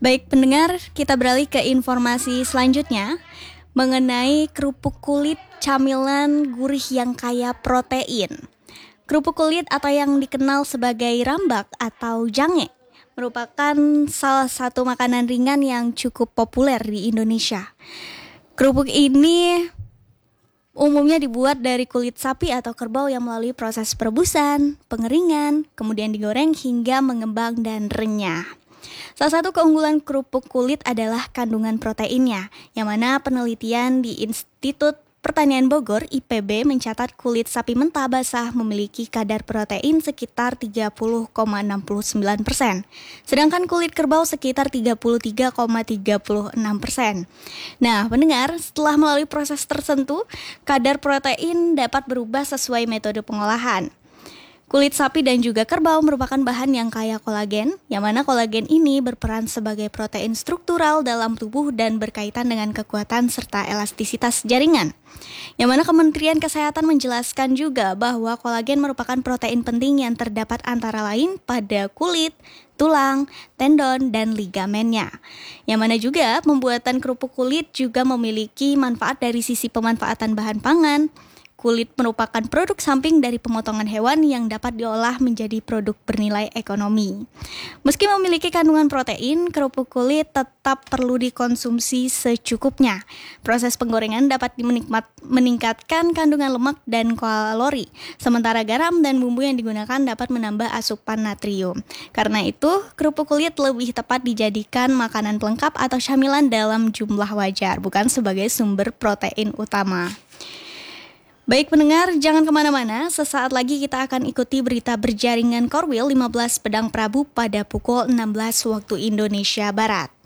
Baik pendengar, kita beralih ke informasi selanjutnya mengenai kerupuk kulit camilan gurih yang kaya protein. Kerupuk kulit atau yang dikenal sebagai rambak atau jange merupakan salah satu makanan ringan yang cukup populer di Indonesia. Kerupuk ini umumnya dibuat dari kulit sapi atau kerbau yang melalui proses perebusan, pengeringan, kemudian digoreng hingga mengembang dan renyah. Salah satu keunggulan kerupuk kulit adalah kandungan proteinnya, yang mana penelitian di Institut Pertanian Bogor (IPB) mencatat kulit sapi mentah basah memiliki kadar protein sekitar 30,69%, sedangkan kulit kerbau sekitar 33,36%. Nah, pendengar, setelah melalui proses tertentu, kadar protein dapat berubah sesuai metode pengolahan. Kulit sapi dan juga kerbau merupakan bahan yang kaya kolagen, yang mana kolagen ini berperan sebagai protein struktural dalam tubuh dan berkaitan dengan kekuatan serta elastisitas jaringan. Yang mana Kementerian Kesehatan menjelaskan juga bahwa kolagen merupakan protein penting yang terdapat antara lain pada kulit, tulang, tendon, dan ligamennya. Yang mana juga pembuatan kerupuk kulit juga memiliki manfaat dari sisi pemanfaatan bahan pangan. Kulit merupakan produk samping dari pemotongan hewan yang dapat diolah menjadi produk bernilai ekonomi. Meski memiliki kandungan protein, kerupuk kulit tetap perlu dikonsumsi secukupnya. Proses penggorengan dapat meningkatkan kandungan lemak dan kalori, sementara garam dan bumbu yang digunakan dapat menambah asupan natrium. Karena itu, kerupuk kulit lebih tepat dijadikan makanan pelengkap atau camilan dalam jumlah wajar, bukan sebagai sumber protein utama. Baik pendengar, jangan kemana-mana, sesaat lagi kita akan ikuti berita berjaringan Korwil 15 Pedang Prabu pada pukul 16 waktu Indonesia Barat.